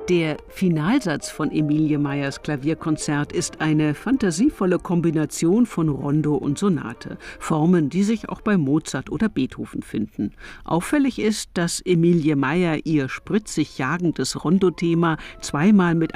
Der Finalsatz von Emilie Meyers Klavierkonzert ist eine fantasievolle Kombination von Rondo und Sonate. Formen, die sich auch bei Mozart oder Beethoven finden. Auffällig ist, dass Emilie Meyer ihr spritzig jagendes Rondo-Thema zweimal mit